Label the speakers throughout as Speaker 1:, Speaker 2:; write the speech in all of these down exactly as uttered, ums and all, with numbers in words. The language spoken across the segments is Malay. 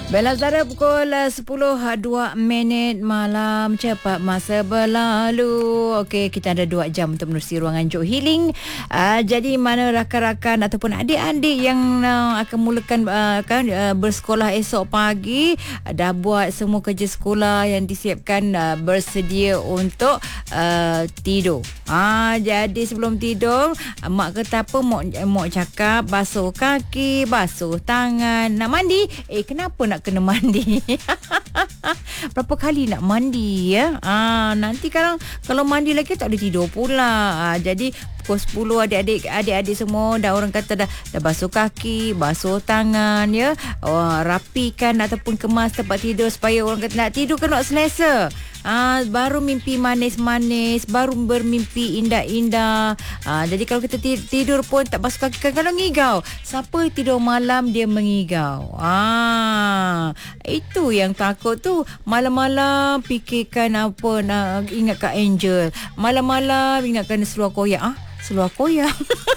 Speaker 1: Bella Zara pukul sepuluh dua minit malam. Cepat masa berlalu. Okey, kita ada dua jam untuk menerusi ruangan Joe Healing. Uh, jadi mana rakan-rakan ataupun adik-adik yang uh, akan mulakan uh, kan uh, bersekolah esok pagi, uh, dah buat semua kerja sekolah yang disiapkan, uh, bersedia untuk uh, tidur. Ah, uh, jadi sebelum tidur, uh, mak kata apa, mak mak cakap basuh kaki, basuh tangan, nak mandi. Eh, kenapa nak kena mandi? Berapa kali nak mandi ya? Ah, nanti kalau kalau mandi lagi tak boleh tidur pula. Ah, jadi pukul sepuluh adik-adik adik-adik semua dah, orang kata dah dah basuh kaki, basuh tangan ya. Oh, rapikan ataupun kemas tempat tidur supaya orang kata nak tidur kan nak selesa. Ah, baru mimpi manis-manis, baru bermimpi indah-indah. Ah, jadi kalau kita tidur pun tak basuh kaki, kan kalau ngigau. Siapa tidur malam dia mengigau. Ah, itu yang takut tu. Malam-malam fikirkan apa, nak ingat Kak Angel. Malam-malam ingatkan seluar koyak. Ah, seluar koyak.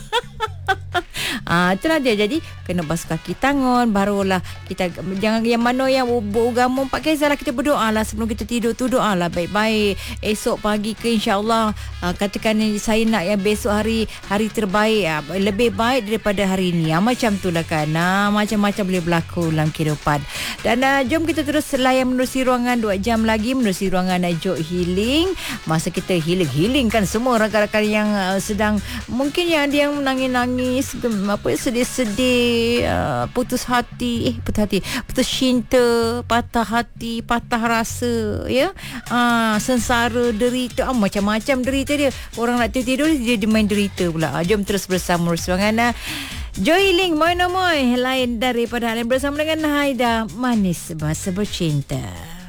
Speaker 1: Ah, itulah dia. Jadi kena basuh kaki tangan, barulah kita, jangan yang mana yang beragama empat K lah, kita berdoa lah sebelum kita tidur tu, doa lah baik-baik. Esok pagi ke insya-Allah, ah, katakan saya nak yang besok hari hari terbaik, ah, lebih baik daripada hari ini. Ah, macam tu lah kan. Ah, macam-macam boleh berlaku dalam kehidupan. Dan ah, jom kita terus layan menerusi ruangan dua jam lagi, menerusi ruangan uh, Joe Healing. Masa kita healing-healing kan semua rakan-rakan yang uh, sedang, mungkin yang ada yang nangis-nangis, apa, sedih-sedih, uh, putus hati, eh putus hati, putus cinta, patah hati, patah rasa, ya, uh, sengsara, derita, uh, macam-macam derita dia. Orang nak tidur dia, dia main derita pula. Uh, jom terus bersama ruangan uh, Joe Healing, Moy No Moy, lain daripada hal yang bersama dengan Haida, manis bahasa bercinta.